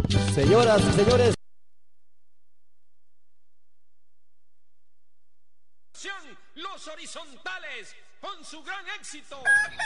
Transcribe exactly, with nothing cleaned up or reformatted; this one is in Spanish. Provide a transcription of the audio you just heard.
Señoras y señores, Los Horizontales, con su gran éxito,